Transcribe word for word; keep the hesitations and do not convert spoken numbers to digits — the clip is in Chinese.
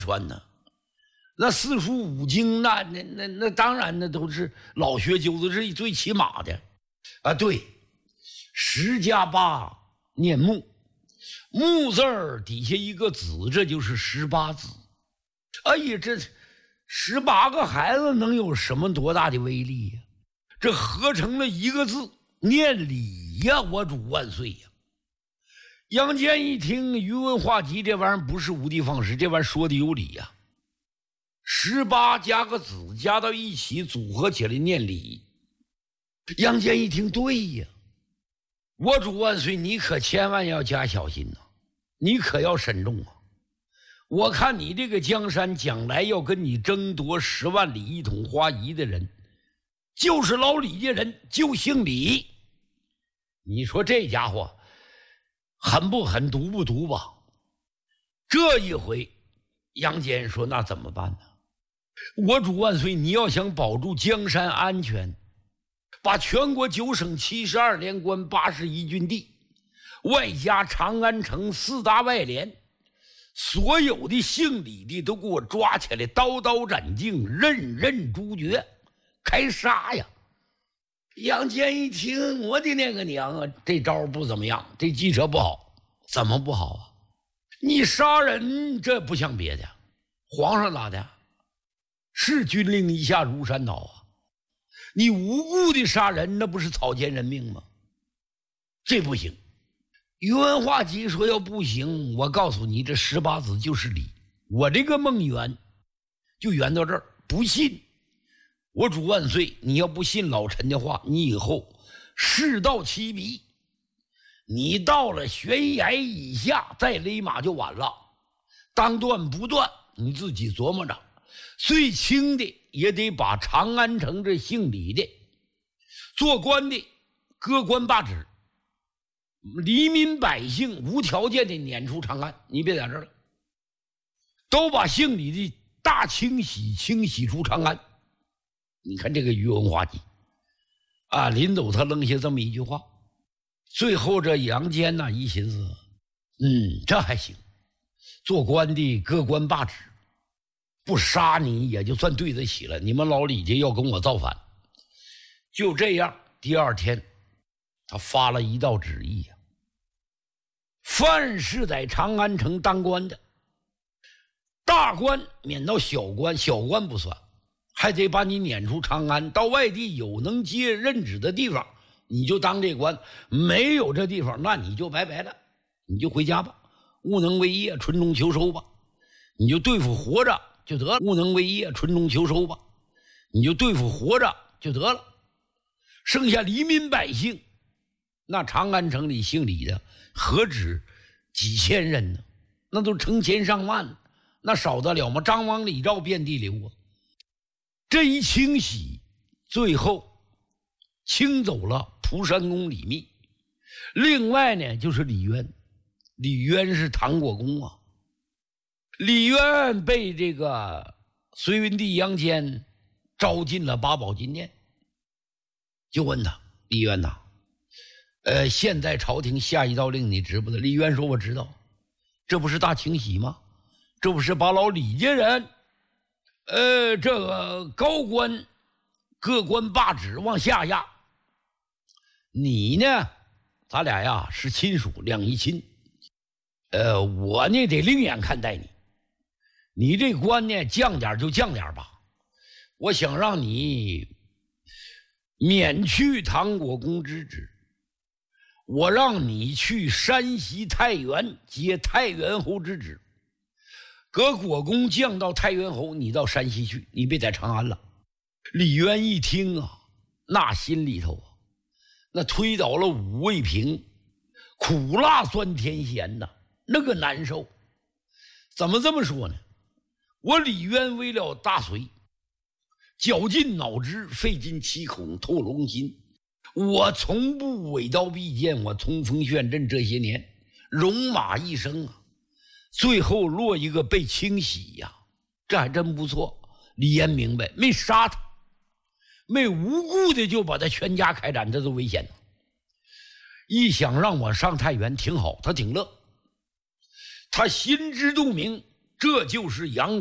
传呢。那四书五经，那那那那当然那都是老学究子是最起码的啊。对，十加八念木，木字儿底下一个子，这就是十八子。哎呀，这十八个孩子能有什么多大的威力呀？这合成了一个字，念礼呀，我主万岁呀！杨坚一听余文化及这玩意儿不是无的放矢，这玩意儿说的有理呀。十八加个子加到一起组合起来念礼。杨坚一听，对呀，我主万岁，你可千万要加小心呐、啊，你可要慎重啊！我看你这个江山将来要跟你争夺十万里一统花夷的人，就是老李家人，就姓李。你说这家伙狠不狠，毒不毒吧？这一回杨坚说，那怎么办呢？我主万岁，你要想保住江山安全，把全国九省七十二连关八十一郡地，外加长安城四大外联，所有的姓李的都给我抓起来，刀刀斩尽，任任诛绝，开杀呀！杨坚一听，我的那个娘啊，这招不怎么样，这计策不好。怎么不好啊？你杀人这不像别的，皇上咋的？是军令一下如山倒啊！你无故的杀人，那不是草菅人命吗？这不行。余文化及说，要不行，我告诉你，这十八子就是李，我这个梦圆就圆到这儿。不信，我主万岁，你要不信老臣的话，你以后事到七鼻，你到了悬崖以下再勒马就晚了。当断不断，你自己琢磨着。最轻的也得把长安城这姓李的做官的割官罢职，黎民百姓无条件的撵出长安，你别在这儿了，都把姓李的大清洗，清洗出长安。你看这个余文化及啊，临走他扔下这么一句话。最后这杨坚呐、啊、一寻思，嗯，这还行，做官的割官罢职，不杀你也就算对得起了。你们老李家要跟我造反，就这样。第二天，他发了一道旨意啊，凡是在长安城当官的，大官免到小官，小官不算，还得把你撵出长安，到外地有能接任职的地方，你就当这官；没有这地方，那你就拜拜了，你就回家吧，务能为业，春中求收吧，你就对付活着就得了，务能为业，春中求收吧，你就对付活着就得了。剩下黎民百姓，那长安城里姓李的何止几千人呢？那都成千上万，那少得了吗？张王李赵遍地流啊！这一清洗，最后清走了蒲山公李密，另外呢就是李渊，李渊是唐国公啊。李渊被这个隋文帝杨坚招进了八宝金殿，就问他，李渊呐，呃，现在朝廷下一道令你知不知道？李渊说我知道，这不是大清洗吗？这不是把老李家人呃这个高官各官罢职往下压，你呢咱俩呀是亲属，两一亲，呃我呢得另眼看待你，你这官呢降点就降点吧，我想让你免去唐国公之职，我让你去山西太原接太原侯之职，搁国公降到太原侯，你到山西去，你别在长安了。李渊一听啊，那心里头啊，那推倒了五味瓶，苦辣酸甜咸呐，那个难受。怎么这么说呢？我李渊为了大隋，绞尽脑汁，费尽七孔，透龙心。我从不伪刀必剑，我冲锋陷阵这些年，戎马一生啊，最后落一个被清洗呀、啊，这还真不错。李渊明白，没杀他，没无故的就把他全家开斩，这都危险。一想让我上太原挺好，他挺乐。他心知肚明， 这就是杨